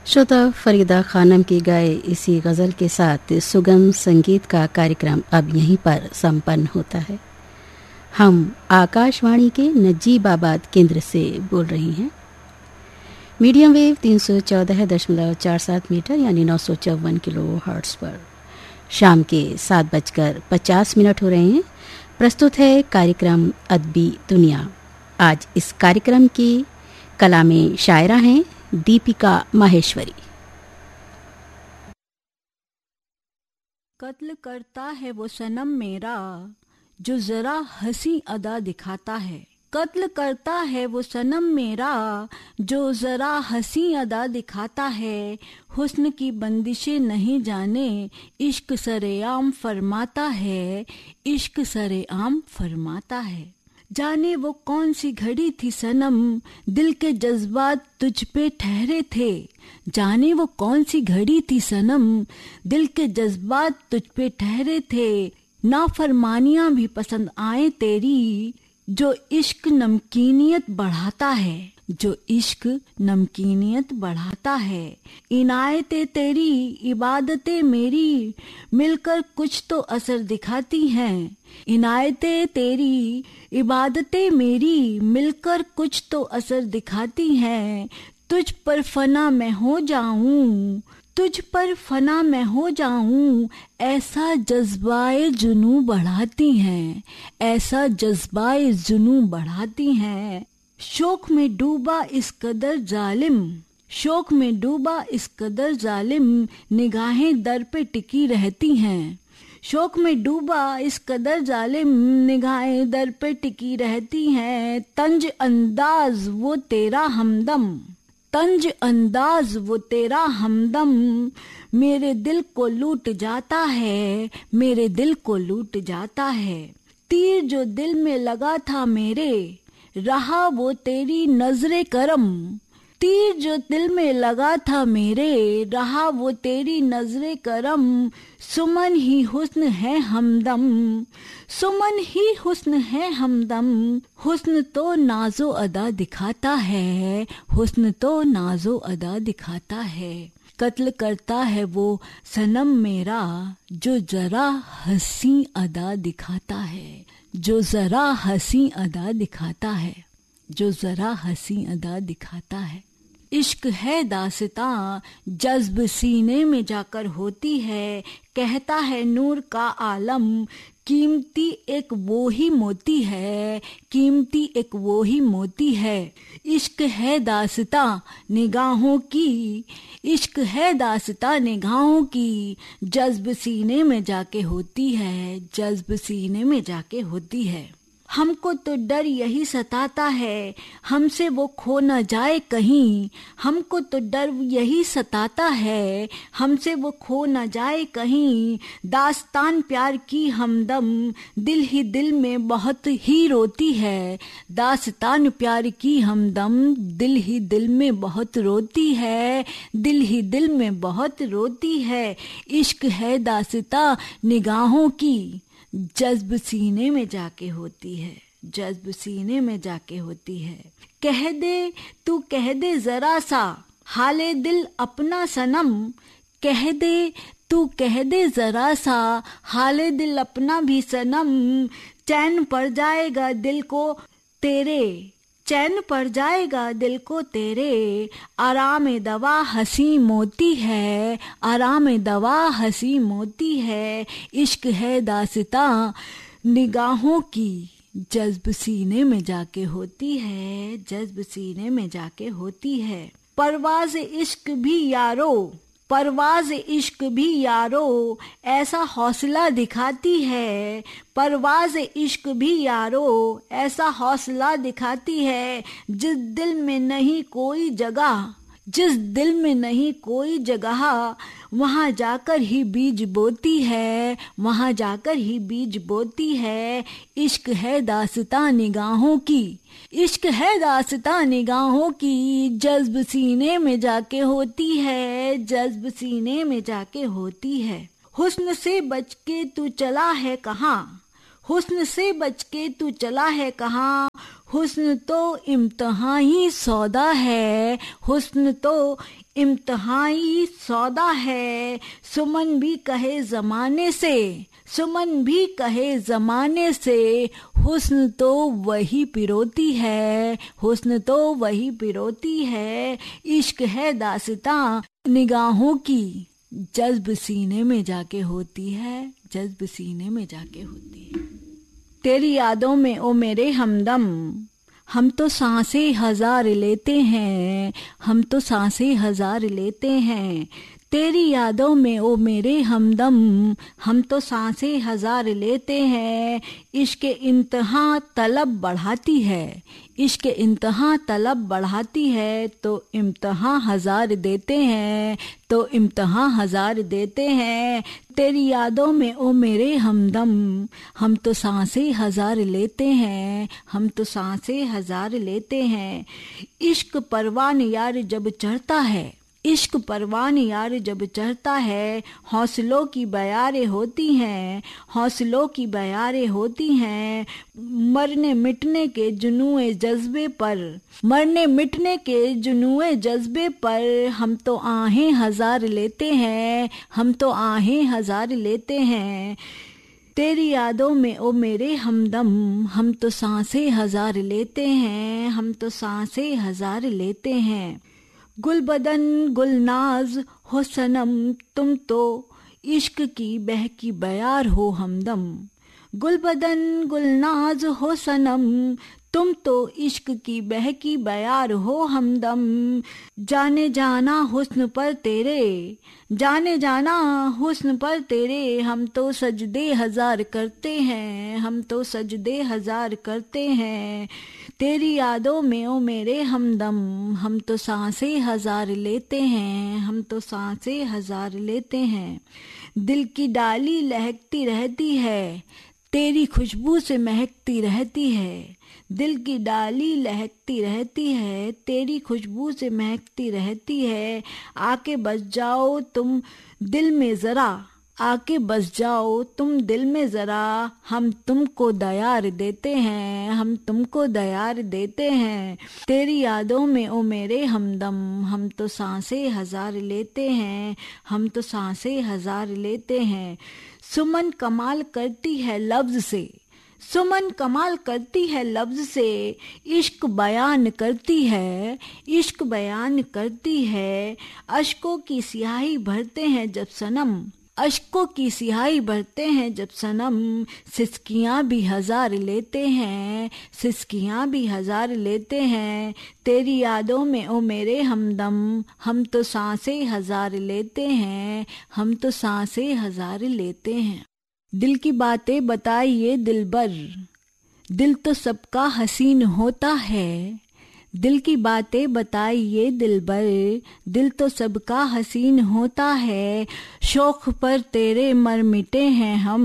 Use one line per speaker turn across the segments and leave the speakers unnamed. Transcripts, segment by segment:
श्रोता, फरीदा खानम की गाए इसी गज़ल के साथ सुगम संगीत का कार्यक्रम अब यहीं पर संपन्न होता है। हम आकाशवाणी के नजीबाबाद केंद्र से बोल रही हैं। मीडियम वेव 314.47 मीटर यानी 954 किलो हर्ट्ज पर शाम के 7:50 हो रहे हैं। प्रस्तुत है कार्यक्रम अदबी दुनिया। आज इस कार्यक्रम की कला में शायरा हैं दीपिका माहेश्वरी।
कत्ल करता है वो सनम मेरा जो जरा हंसी अदा दिखाता है। कत्ल करता है वो सनम मेरा जो जरा हंसी अदा दिखाता है। हुस्न की बंदिशें नहीं जाने इश्क सरेआम फरमाता है, इश्क सरेआम फरमाता है। जाने वो कौन सी घड़ी थी सनम दिल के जज्बात तुझ पे ठहरे थे। जाने वो कौन सी घड़ी थी सनम दिल के जज्बात तुझ पे ठहरे थे। नाफरमानियां भी पसंद आए तेरी जो इश्क नमकीनियत बढ़ाता है, जो इश्क नमकीनियत बढ़ाता है। इनायतें तेरी इबादतें मेरी मिलकर कुछ तो असर दिखाती हैं। इनायतें तेरी इबादतें मेरी मिलकर कुछ तो असर दिखाती हैं। तुझ पर फना मैं हो जाऊं, तुझ पर फना मैं हो जाऊं, ऐसा जज्बाए जुनू बढ़ाती हैं, ऐसा जज्बाए जुनू बढ़ाती हैं। शोक में डूबा इस कदर जालिम, शोक में डूबा इस कदर जालिम, निगाहें दर पे टिकी रहती हैं। शोक में डूबा इस कदर जालिम, निगाहें दर पे टिकी रहती हैं। तंज अंदाज वो तेरा हमदम, तंज अंदाज वो तेरा हमदम, मेरे दिल को लूट जाता है, मेरे दिल को लूट जाता है। तीर जो दिल में लगा था मेरे रहा वो तेरी नजरे करम, तीर जो दिल में लगा था मेरे रहा वो तेरी नजरे करम। सुमन ही हुस्न है हमदम, सुमन ही हुस्न है हमदम, हुस्न तो नाजो अदा दिखाता है, हुस्न तो नाजो अदा दिखाता है। कत्ल करता है वो सनम मेरा जो जरा हंसी अदा दिखाता है, जो जरा हंसी अदा दिखाता है, जो जरा हंसी अदा दिखाता है। इश्क है दास्तां जज्ब सीने में जाकर होती है। कहता है नूर का आलम कीमती एक वो ही मोती है, कीमती एक वो ही मोती है। इश्क है दास्तां निगाहों की, इश्क है दास्तां निगाहों की, जज्ब सीने में जाके होती है, जज्ब सीने में जाके होती है। हमको तो डर यही सताता है हमसे वो खो न जाए कहीं, हमको तो डर यही सताता है हमसे वो खो न जाए कहीं। दास्तान प्यार की हमदम दिल ही दिल में बहुत ही रोती है, दास्तान प्यार की हमदम दिल ही दिल में बहुत रोती है, दिल ही दिल में बहुत रोती है। इश्क है दास्तां निगाहों की जज्ब सीने में जाके होती है, जज्ब सीने में जाके होती है। कह दे तू कह दे जरा सा हाले दिल अपना सनम, कह दे तू कह दे जरा सा हाले दिल अपना भी सनम। चैन पड़ जाएगा दिल को तेरे, चैन पड़ जाएगा दिल को तेरे, आराम दवा हंसी मोती है, आराम दवा हंसी मोती है। इश्क है दास्तां निगाहों की जज्ब सीने में जाके होती है, जज्ब सीने में जाके होती है। परवाज़ इश्क भी यारो, परवाज़ इश्क भी यारो ऐसा हौसला दिखाती है, परवाज़ इश्क भी यारो ऐसा हौसला दिखाती है। जिस दिल में नहीं कोई जगह, जिस दिल में नहीं कोई जगह, वहाँ जाकर ही बीज बोती है, वहाँ जाकर ही बीज बोती है। इश्क है दास्तां निगाहों की, इश्क है दास्तां निगाहों की, जज्ब सीने में जाके होती है, जज्ब सीने में जाके होती है। हुस्न से बच के तू चला है कहाँ, हुस्न से बच के तू चला है कहाँ, हुस्न तो इम्तिहानी सौदा है, हुस्न तो इम्तिहानी सौदा है। सुमन भी कहे जमाने से, सुमन भी कहे जमाने से, हुस्न तो वही पिरोती है, हुस्न तो वही पिरोती है। इश्क है दास्तां निगाहों की, जज्ब सीने में जाके होती है, जज्ब सीने में जाके होती है। तेरी यादों में ओ मेरे हमदम, हम तो सांसें हजार लेते हैं, हम तो सांसें हजार लेते हैं। तेरी यादों में ओ मेरे हमदम, हम तो सांसें हजार लेते हैं। इश्क इंतहा तलब बढ़ाती है, इश्क इंतहा तलब बढ़ाती है, तो इम्तिहान हजार देते हैं, तो इम्तिहान हजार देते हैं। तेरी यादों में ओ मेरे हमदम, हम तो सांसें हजार लेते हैं, हम तो सांसें हजार लेते हैं। इश्क परवान यार जब चढ़ता है, इश्क परवान यार जब चढ़ता है, हौसलों की बयारें होती हैं, हौसलों की बयारें होती हैं। मरने मिटने के जुनूए जज्बे पर, मरने मिटने के जुनूए जज्बे पर, हम तो आहें हजार लेते हैं, हम तो आहें हजार लेते हैं। तेरी यादों में ओ मेरे हमदम, हम तो सांसें हजार लेते हैं, हम तो सांसें हजार लेते हैं। गुल बदन गुलनाज हो सनम, तुम तो इश्क की बहकी बयार हो हमदम। गुल बदन गुलनाज हो सनम, तुम तो इश्क की बहकी बयार हो हमदम। जाने जाना हुस्न पर तेरे, जाने जाना हुस्न पर तेरे, हम तो सजदे हजार करते हैं, हम तो सजदे हजार करते हैं। तेरी यादों में ओ मेरे हमदम, हम तो सांसें हजार लेते हैं, हम तो सांसें हजार लेते हैं। दिल की डाली लहकती रहती है, तेरी खुशबू से महकती रहती है। दिल की डाली लहकती रहती है, तेरी खुशबू से महकती रहती है। आके बस जाओ तुम दिल में जरा, आके बस जाओ तुम दिल में जरा, हम तुमको दयार देते हैं, हम तुमको दयार देते हैं। तेरी यादों में ओ मेरे हमदम, हम तो सांसें हजार लेते हैं, हम तो सांसें हजार लेते हैं। सुमन कमाल करती है लफ्ज से, सुमन कमाल करती है लफ्ज से, इश्क बयान करती है, इश्क बयान करती है। अश्कों की स्याही भरते हैं जब सनम, अश्कों की स्याही भरते हैं जब सनम। सिसकियां भी हजार लेते हैं, सिसकियां भी हजार लेते हैं। तेरी यादों में ओ मेरे हमदम, हम तो सांसें हजार लेते हैं, हम तो सांसें हजार लेते हैं। दिल की बातें बताइए दिलबर, दिल तो सबका हसीन होता है। दिल की बातें बताइए दिलबर, दिल तो सबका हसीन होता है। शौक पर तेरे मर मिटे हैं हम,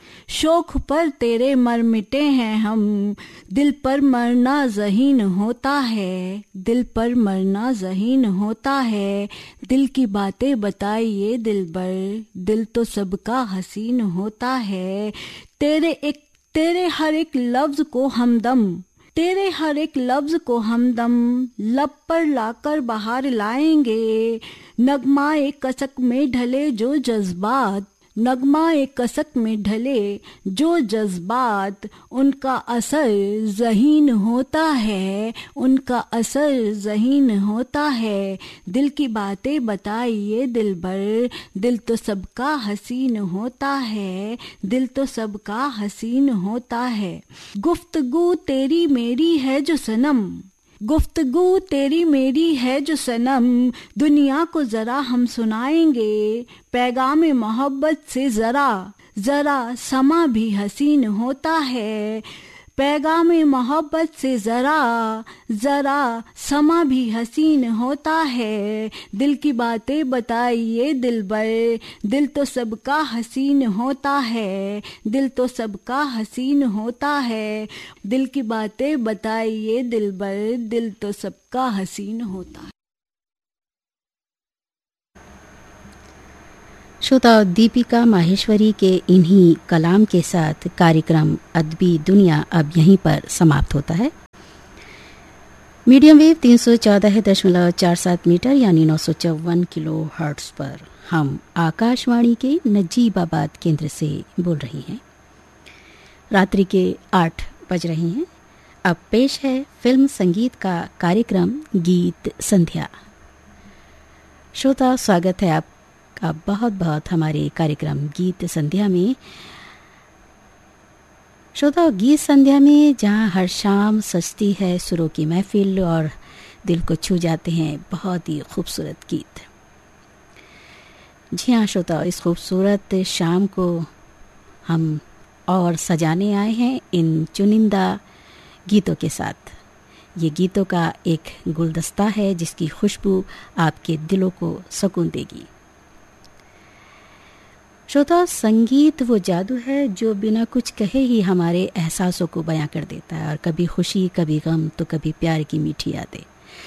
शौक पर तेरे मर मिटे हैं हम। दिल पर मरना ज़हीन होता है, दिल पर मरना ज़हीन होता है। दिल की बातें बताइए दिलबर, दिल तो सबका हसीन होता है। तेरे हर एक लफ्ज को हमदम, तेरे हर एक लफ्ज को हमदम, लब पर लाकर बाहर लाएंगे। नगमाए कसक में ढले जो जज्बात, नगमाए कसक में ढले जो जज्बात, उनका असर ज़हीन होता है, उनका असर ज़हीन होता है। दिल की बातें बताइए दिलबर, दिल तो सबका हसीन होता है, दिल तो सबका हसीन होता है। गुफ्तगू तेरी मेरी है जो सनम, गुफ्तगू तेरी मेरी है जो सनम, दुनिया को जरा हम सुनाएंगे। पैगाम मोहब्बत से जरा जरा समा भी हसीन होता है। पैगाम मोहब्बत से जरा जरा समा भी हसीन होता है। दिल की बातें बताइए दिलबर, दिल तो सबका हसीन होता है, दिल तो सबका हसीन होता है। दिल की बातें बताइए दिलबर, दिल तो सबका हसीन होता है।
श्रोता, दीपिका माहेश्वरी के इन्हीं कलाम के साथ कार्यक्रम अदबी दुनिया अब यहीं पर समाप्त होता है। मीडियम वेव 314.47 मीटर यानी 954 किलो हर्ट्ज पर हम आकाशवाणी के नजीबाबाद केंद्र से बोल रही हैं। रात्रि के 8 बज रही हैं। अब पेश है फिल्म संगीत का कार्यक्रम गीत संध्या। श्रोता, स्वागत है आपका बहुत बहुत हमारे कार्यक्रम गीत संध्या में। श्रोता, गीत संध्या में जहां हर शाम सजती है सुरों की महफिल और दिल को छू जाते हैं बहुत ही खूबसूरत गीत। जी हाँ श्रोता, इस खूबसूरत शाम को हम और सजाने आए हैं इन चुनिंदा गीतों के साथ। ये गीतों का एक गुलदस्ता है जिसकी खुशबू आपके दिलों को सुकून देगी। श्रोता, संगीत वो जादू है जो बिना कुछ कहे ही हमारे एहसासों को बयां कर देता है, और कभी खुशी, कभी गम, तो कभी प्यार की मीठी यादें।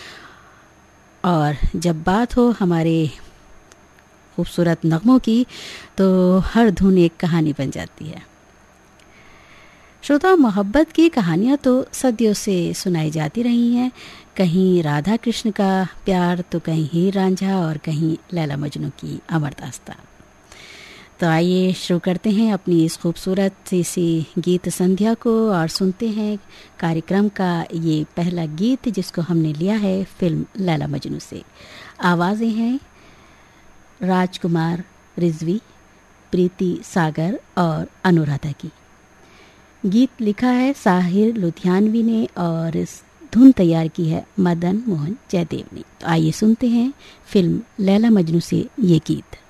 और जब बात हो हमारे खूबसूरत नगमों की तो हर धुन एक कहानी बन जाती है। श्रोता, मोहब्बत की कहानियाँ तो सदियों से सुनाई जाती रही हैं। कहीं राधा कृष्ण का प्यार, तो कहीं हीर रांझा, और कहीं लैला मजनू की अमर दास्तां। तो आइए शुरू करते हैं अपनी इस खूबसूरत सी गीत संध्या को और सुनते हैं कार्यक्रम का ये पहला गीत जिसको हमने लिया है फिल्म लैला मजनू से। आवाज़ें हैं राजकुमार रिजवी, प्रीति सागर और अनुराधा की। गीत लिखा है साहिर लुधियानवी ने और इस धुन तैयार की है मदन मोहन जयदेव ने। तो आइए सुनते हैं फिल्म लैला मजनू से ये गीत।